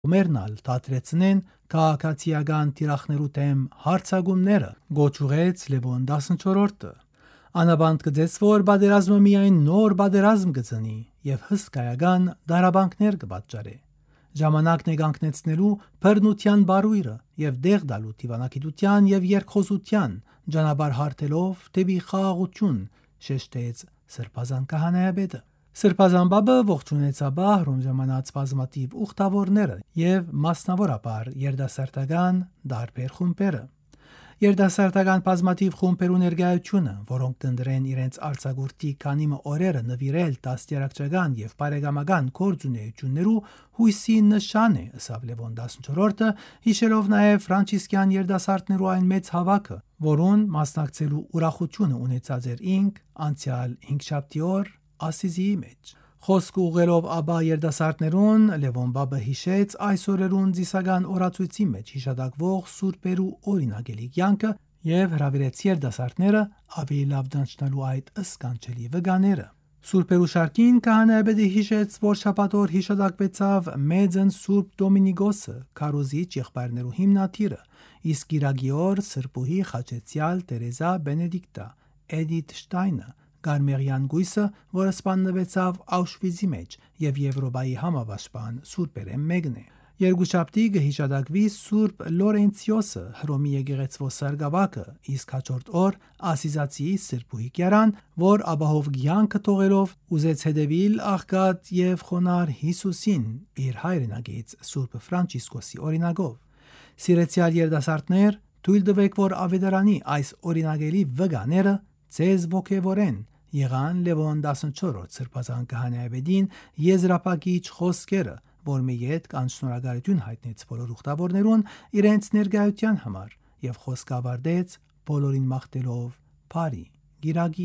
Մերնալ թատրեցնեն քաղաքացիական տիրախներու թեմ հարցագումները, գոչուղեց Լևոն 14-ը։ Անաբանդ կդեց, որ բادرազմը միայն նոր բادرազմ կծնի եւ հսկայական դարաբանքներ կպատճառի։ Ժամանակն է կանգնեցնելու բռնության բարույրը եւ դեղ դալու դիվանագիտության եւ երկխոսության ճանապարհ հարթելով դեպի խաղաղություն, շեշտեց Սրբազան քահանայապետը։ Սրբազան բաբը ողջունեց Ահռոն ժամանած բազմաթիվ ուխտավորները եւ մասնավորապես երդասարտական դարբեր խումբերը։ Երդասարտական բազմաթիվ խումբերու ներկայությունը, որոնք կնդրեն իրենց արձակուրդի քանիմը օրերը նվիրել դաստիարակչական եւ բարեկամական գործունեություններու հույսի նշան է, ըսավ Լևոն 14-ը, հիշելով նաեւ ֆրանցիսկյան երդասարտներու այն մեծ հավաքը, որուն մասնակցելու ուրախությունը ունեցած էր ինք անցյալ 5 օր Ասիզիի մեջ։ Խոսք ուղղելով Աբա երդասարտներուն, Լևոն բաբը հիշեց այս օրերուն ծիսական օրացույցի մեջ հիշատակվող սուրբերու օրինագելի կյանքը եւ հրավիրեց երդասարտները ավելի լավ դանչնալու այդ ըսկանչելի վգաները։ Սուրբերու շարքին քահանայապետը հիշեց, որ շաբաթօր հիշատակվեցավ մեծն Սուրբ Դոմինիկոսը, քարոզիչ եղբայրներու հիմնադիրը, իսկ գիրագի օր Սրբուհի խաչեցյալ Տերեզա Բենեդիկտա, Էդիթ Շտայնը, Գարմեղյան գույսը, որը սպաննվեցավ Աուշվիցի մեջ եւ Եվրոպայի համապաշտպան սուրբերեն մեկն է։ Երկուշաբթի կհիշատակվի Սուրբ Լորենցիոսը, Հռոմի եկեղեցվո սարգսակը, իսկ հաջորդ օր Ասիզացիի Սրբուհի կերան, որ աբահով կյանքը թողելով ուզեց հետևիլ աղքատ եւ խոնար Հիսուսին իր հայրենագից Սուրբ Ֆրանցիսկոսի օրինագով։ Սիրեցյալ երդասարտներ, թույլ տվեք, որ ավետարանի այս օրինագելի վգաները ձեզ ողջևորեն եղան Լևոն 14-րդ Սրբազան քահանայապետին եզրափակիչ խոսքերը, որ մի ետ կան շնորհակալություն հայտնեց բոլոր ուխտավորներուն իրենց ներկայության համար եւ խոսք ավարտեց բոլորին մաղթելով բարի գիրագի։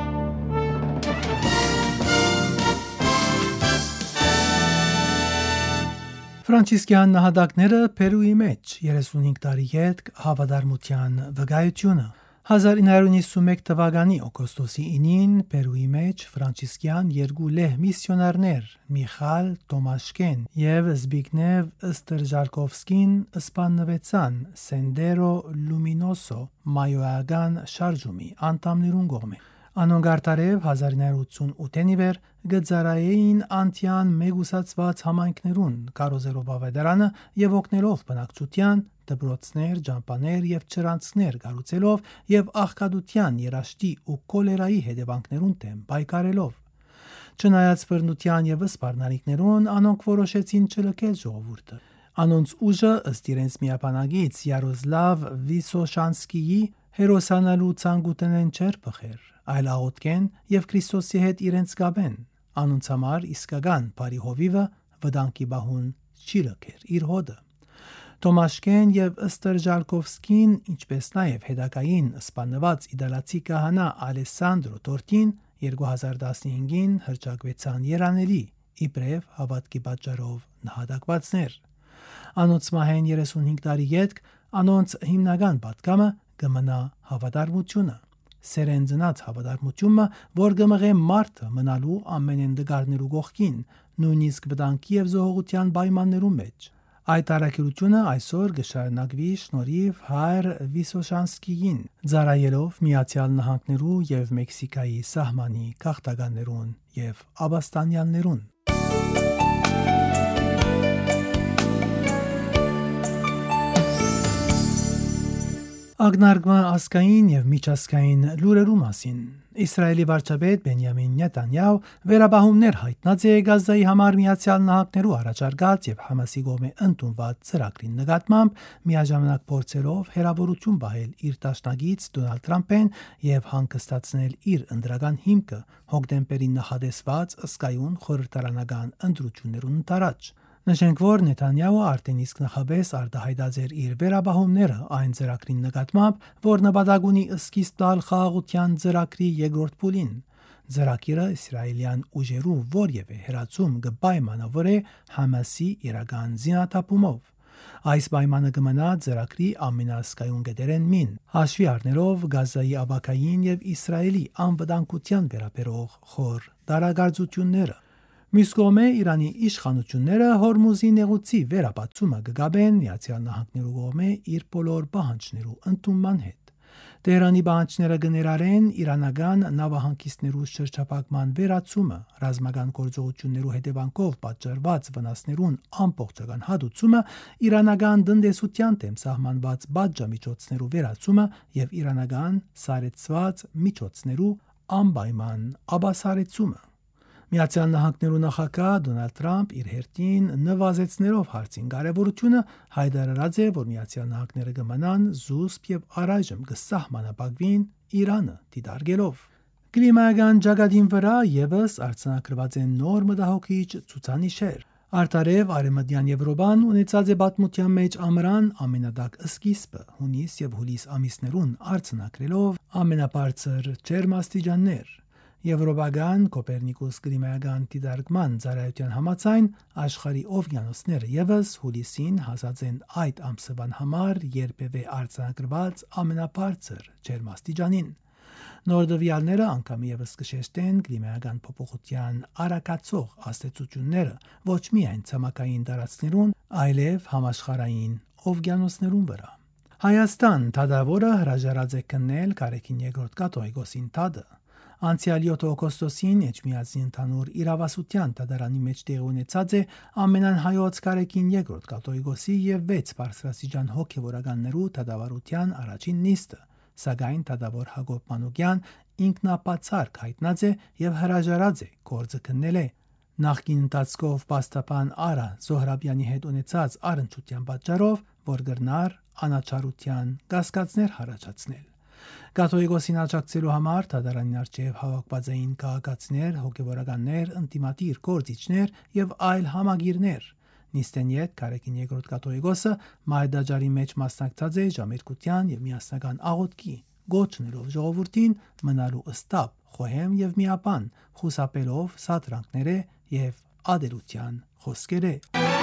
Ֆրանցիսկյան նահատակները Պերուի մեջ 35 տարի հետ հավատարմության վկայությունը։ 1991 թվականի օգոստոսի 9-ին Պերուի մեջ ֆրանցիսկյան երկու լեհ միսիոնարներ Միխայել Տոմաշկեն եւ Զբիգնև Ստրժալկովսկին սպաննվեցան Սենդերո Լումինոսո մայոյական շարժումի անդամներուն կողմէ։ Անոնք արդարև 1988-ին իվեր գծարային անտյան մեգուսացված համայնքներուն կարոզելով ավետարանը եւ օգնելով բնակչության դպրոցներ, ջամփաներ եւ չրանցքներ կառուցելով եւ աղքատության, երաշտի ու կոլերայի հետևանքներուն դեմ պայքարելով։ Չնայած բռնության եւ սպառնալիքներուն, անոնք որոշեցին չլքել ժողովուրդը։ Անոնց ուժը ըստ իրենց միապանագից Յարոսլավ Վիսոշանսկիի հերոսանալու ցանկութենեն չեր բխեր, այլ աղոթքեն եւ Քրիստոսի հետ իրենց գաբեն։ Անոնց համար իսկական բարի հովիվը վտանգի բահուն չի լքեր իր հոդը։ Տոմաշկեն եւ Ստրժալկովսկին, ինչպես նաեւ հետագային սպանված իդալացի քահանա Ալեսանդրո Տորտին 2015-ին հրճակվեցան երանելի իբրև հավատքի պատճառով նահատակվածներ։ Անոնց մահեն 35 տարի յետք անոնց հիմնական պատգամը կմնա հավատարմությունը։ Սերեն ծնած հավատարմությունը, որ կմղե մարդը մնալու ամենեն դգարներու կողքին, նույնիսկ վտանգի եւ զոհողության պայմաններում մեջ։ Այդ առաքելությունը այսօր կշարունակվի շնորհիվ հայր Վիսոշանսկիին, ծառայելով Միացյալ Նահանգներու եւ Մեքսիկայի սահմանի քաղաքականներուն եւ աբաստանյաններուն։ Ագնարգման ասկային եւ միջազգային լուրերու մասին Իսրայելի վարչապետ Բենյամին Նեթանյահու վերաբահումներ հայտնած է Գազայի համար Միացյալ Նահանգներու առաջարկած եւ Համասի կողմէ ընդունված ծրագրի նկատմամբ միաժամանակ փորձելով հերավորություն պահել իր դաշնակից Դոնալդ Թրամփեն եւ հանգստացնել իր ընդրական հիմքը հոկտեմբերին նախադեсված ըսկայուն խորհրդարանական ընտրություններուն ընթരാճ։ Նշենք, որ Նեթանյահու արդեն իսկ նախաբես արտահայտած էր իր վերաբահումները այն ծրագրին նկատմամբ, որ նպատակ ունի սկիզբ տալ խաղաղության ծրագրի երկրորդ փուլին։ Ծրագիրը իսրայելյան ուժերու որևէ հերացում կպայմանավորե Համասի իրական զինաթափումով։ Այս պայմանը կմնա ծրագրի ամենահսկայուն կետերեն մին, հաշվի առնելով Գազայի աբակային եւ Իսրայելի անվտանգության վերաբերող խոր դարակարծությունները։ Մյուս կողմէ Իրանի իշխանությունները Հորմուզի նեղուցի վերապատումը կգաբեն Միացյալ Նահանգներու կողմէ իր բոլոր պահանջներու ընդունման հետ։ Տեհրանի պահանջները կներառեն իրանական նավահանգիստներու շրջափակման վերացումը, ռազմական գործողություններու հետևանքով պատճառված վնասներուն ամբողջական հատուցումը, իրանական տնտեսության դեմ սահմանված պատժամիջոցներու վերացումը եւ իրանական սարեցված միջոցներու անպայման աբասարեցումը։ Միացյալ Նահանգներու նախագահ Դոնալդ Թրամփ իր հերթին նվազեցնելով հարցին կարևորությունը հայտարարած է, որ Միացյալ Նահանգները կմնան զուսպ եւ առայժմ կսահմանապակվին Իրանը դիտարկելով։ Կլիմայական ճակատին վրա եւս արձանագրված են նոր մտահոգիչ ցուցանիշեր։ Արտարև Արևմտյան Եվրոպան ունեցած է պատմության մեջ ամռան ամենադակ սկիզբը հունիս եւ հուլիս ամիսներուն արձանագրելով ամենաբարձր ջերմաստիճաններ։ Եվրոպական Կոպերնիկուս կլիմայական դիտարկման ծառայության համաձայն աշխարհի օվկիանոսները եւս հուլիսին հասած են այդ ամսվան համար երբևէ արձանագրված ամենաբարձր ջերմաստիճանին։ Նոր տվյալները անգամ եւս կշեշտեն կլիմայական փոփոխության արագացող աստեցությունները ոչ միայն ցամաքային տարածքներուն, այլև համաշխարհային օվկիանոսներուն վրա։ Հայաստան թադավորը հրաժարած է քննել Կարեկին երկրորդ կաթողիկոսին թադը։ Անցյալ 7 օգոստոսին Էջմիածնի ընդհանուր իրավասության դատարանի մեջ տեղի ունեցած է ամենահայոց Կարեկին երկրորդ կաթողիկոսի եւ 6 բարձրաստիճան հոգեվորականներու դատավարության առաջին նիստը, սակայն դատավոր Հակոբ Մանուկյան ինքնապացարկ հայտնած է եւ հրաժարած է գործը քննել է։ Նախկին ընթացքով պաստապան Արա Զոհրաբյանի հետ ունեցած առընչության պատճառով, որ գրնար անաչառության կասկածներ առաջացնել։ Կաթողիկոսին աջակցելու համար դատարանին առջև հավաքված էին քաղաքացիներ, հոգևորականներ, ինտիմատիր գործիչներ եւ այլ համագիրներ։ Նիստեն յետ Կարեկին երկրորդ կաթողիկոսը մայրդաջարի մեջ մասնակցած է ժամերկության եւ միասնական աղոթքի, գոչներով ժողովրդին մնալու ըստապ, խոհեմ եւ միապան, խուսափելով սատրանքները եւ ադելության խոսքերը։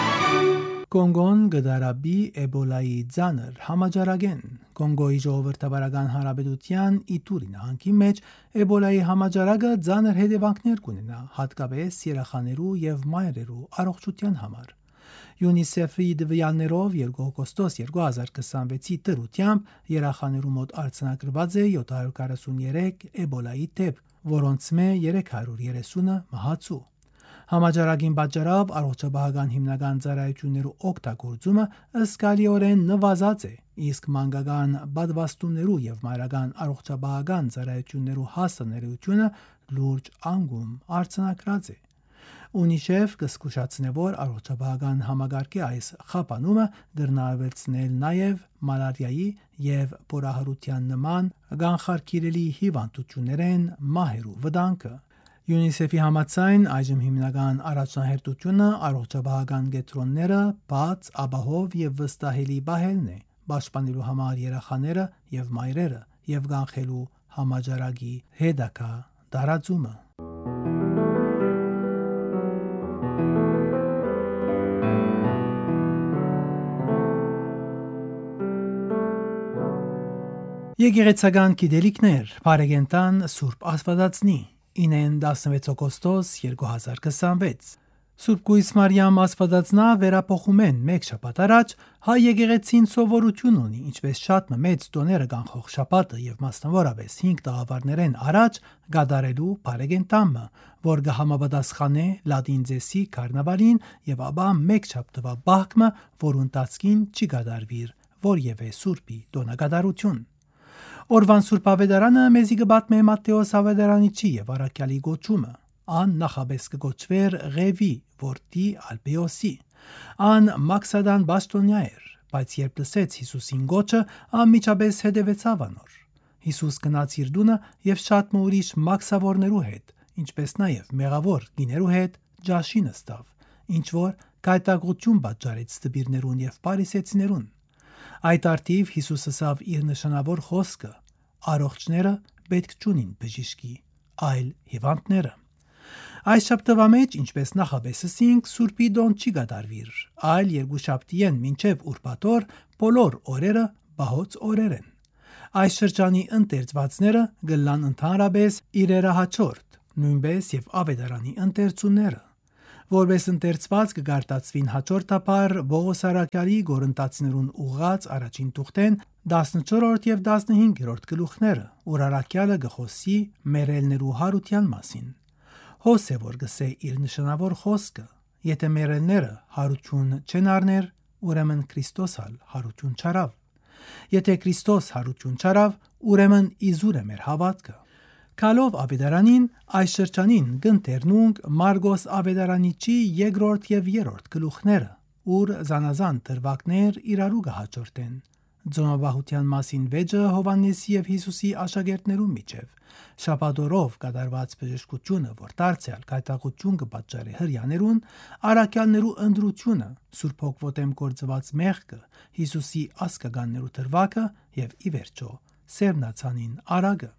Կոնգոն գդարաբի էբոլայի ձանր համաճարակեն։ Կոնգոյի ժողովրդավարական հանրապետության Իտուրի նահանգի մեջ էբոլայի համաճարակը ձանր հետևանքներ կունենա, հատկապես երեխաներու եւ մայրերու առողջության համար։ UNICEF-ի տվյալներով 2 օգոստոս 2026-ի դրությամբ երեխաներու մոտ արձանագրված է 743 էբոլայի դեպք, որոնց մե 330-ը մահացու։ Համաճարակին պատճառով առողջապահական հիմնական ծառայություններու օգտագործումը զգալիորեն նվազած է, իսկ մանկական պատվաստումներու եւ մայրական առողջապահական ծառայություններու հասանելիությունը լուրջ անկում արձանագրած է։ UNICEF կզգուշացնե, որ առողջապահական համագարկի այս խափանումը կգրնահավելցնել նաև մալարիայի եւ բորահարության նման կանխարգելելի հիվանդություններեն մահերու վտանգը։ UNICEF-ի համաձայն այժմ հիմնական առաջնահերթությունը առողջապահական կենտրոնները բաց, ապահով եւ վստահելի պահելն է, պաշտպանելու համար երեխաները եւ մայրերը եւ կանխելու համաճարակի հետագա տարածումը։ Եկեղեցական գիտելիքներ Փարեգենտան Սուրբ Աստվածածնի 9-16 օգոստոս 2026 Սուրբ Գույս Մարիամ Աստվածածնա վերափոխում են մեկ շաբաթ առաջ հայ եկեղեցին սովորություն ունի, ինչպես շատ մեծ տոները կանխող շաբաթը եւ մասնավորապես 5 տաղավարներեն առաջ գադարելու Փարեգենտամը, որ կհամապատասխանե լատին ծեսի կարնավալին եւ ապա մեկ շաբթվա բախկը, որ ընթացքին չի գադարվիր որևէ սուրբի տոնակատարություն։ Օրվան Սուրբ Ավետարանը մեզի կպատմե Մատթեոս Ավետարանիչի եւ Առաքյալի գոչումը։ Ան նախաբես կգոչվեր Ղևի, որդի Ալբեոսի։ Ան Մաքսադան Բաշտոնյա էր, բայց երբ լսեց Հիսուսին գոչը, անմիջապես հետևեցավ անոր։ Հիսուս գնաց իր տունը եւ շատ ուրիշ մաքսավորներու հետ, ինչպես նաեւ մեղավոր գիներու հետ ջաշի նստավ, ինչ որ կայտագություն պատճառեց դպիրներուն եւ փարիսեցիներուն։ Այդ արդիվ Հիսուս ասավ իր նշանավոր խոսքը. առողջները պետք չունին բժիշկի, այլ հիվանդները։ Այս շաբթվա մեջ, ինչպես նախաբես ասինք, Սուրբի տոն չի գադարվիր, այլ երկուշաբթի են մինչև ուրբաթօր բոլոր օրերը բահոց օրեր են։ Այս շրջանի ընթերցվածները գլան ընդհանրապես իրերը հաջորդ, նույնպես եւ ավետարանի ընթերցումները։ Որպես ընթերցված կգարտացվին հաջորդաբար Բողոս Արաքյալի գորընտացիներուն ուղղած առաջին թուղթեն 14 եւ 15-րդ գլուխները, որ Արաքյալը գխոսի մերելներու հարության մասին։ Հոս է որ գսե իր նշանավոր խոսքը. եթե մերելները հարություն չեն առներ, ուրեմն Քրիստոսալ հարություն չարավ։ Եթե Քրիստոս հարություն չարավ, ուրեմն իզուր է մեր հավատքը։ Կալով Ավետարանին այս շրջանին գընթերնունք Մարգոս Ավետարանիչի երկրորդ եւ երրորդ գլուխները, ուր զանազան դրվագներ իրարու կհաջորդեն։ Ձոմաբահության մասին վեճը Հովաննեսի եւ Հիսուսի աշակերտներու միջև, շաբաթօրով կատարված բժշկությունը, որ դարձյալ կայտակություն կպատճառի հրյաներուն, առաքյալներու ընտրությունը, Սուրբ Հոգվոտեմ գործված մեղքը, Հիսուսի ասկագաններու դրվագը եւ ի վերջո Սերմնացանին արագը։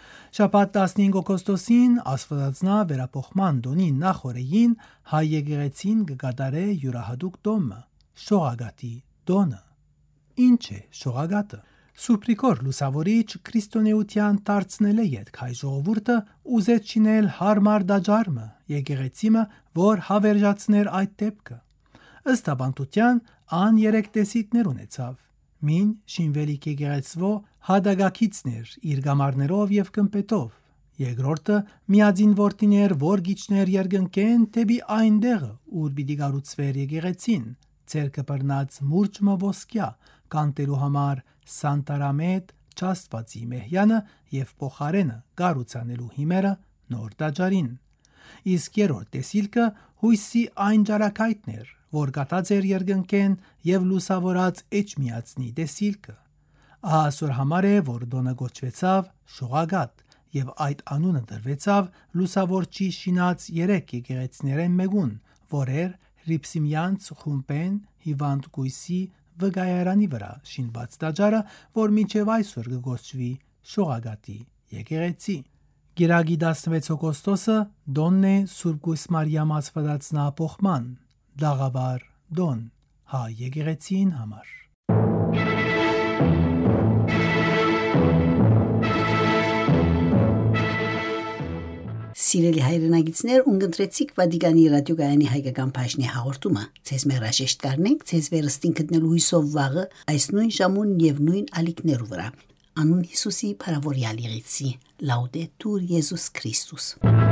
Շաբաթ 15 օգոստոսին Աստվածածնա վերապոխման դոնի նախորեին հայ եկեղեցին կկատարե յուրահատուկ տոմը՝ շողագատի տոնը։ Ինչ է շողագատը։ Սուպրիկոր լուսավորիչ քրիստոնեության դարձնել է յետք հայ ժողովուրդը ուզեց չինել հարմար դաջարմը եկեղեցիմը, որ հավերժացներ այդ դեպքը։ Ըստ ավանդության ան 3 տեսիքներ ունեցավ. մին շինվելիք եկեղեցվո հադագակիցներ իր գամարներով եւ կմպետով, երկրորդը միածին որդիներ, որ գիչներ երկնքեն թեպի այնտեղը, ուր պիտի գառուցվեր եկեղեցին, ցերկը բռնած մուրճը ոսկյա կանտելու համար սանտարամետ չաստվածի մեհյանը եւ փոխարենը գառուցանելու հիմերը նոր դաջարին։ Իսկ երրորդ տեսիլքը հույսի այն ջարակայտներ, որ կատած էր երկնքեն եւ լուսավորած էջմիածնի տեսիլքը։ Ասոր համար է, որ դոնը գոչվեցավ շողագատ եւ այդ անունը դրվեցավ լուսավորչի շինած 3 եկեղեցիներեն մեկուն, որեր Հրիփսիմյանց խումբեն հիվանդ գույսի վգայարանի վրա շինված տաճարը, որ մինչև այսօր կգոչվի շողագատի եկեղեցի։ Գիրագի 16 օգոստոսը դոնն է Սուրբ Գույս Մարիամ Աստվածածնա փոխման դաղավար դոն հայ եկեղեցին համար։ Սիրելի հայրենագիտներ, ունգընտրեցիք Վատիկանի ռադիոգայանի հայկական բաժնի հաղորդումը։ Ցեզ մեր հաշեշտ կարնենք, ցեզ վերստին գտնելու հույսով վաղը այս նույն ժամուն եւ նույն ալիքներու վրա։ Անուն Հիսուսի փարավորյալ եղեցի։ Լաուդետուր Եզուս Քրիստոս։